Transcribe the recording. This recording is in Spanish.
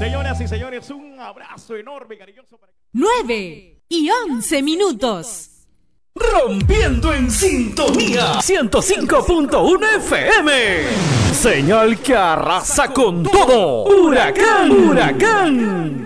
Señoras y señores, un abrazo enorme y cariñoso para... 9:11. Rompiendo en sintonía 105.1 FM. Señal que arrasa con todo. Huracán, huracán.